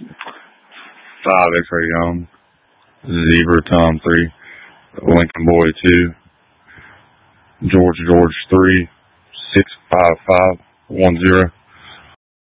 5 X-Ray Young, Zebra Tom 3, Lincoln Boy 2, George 3, 65510.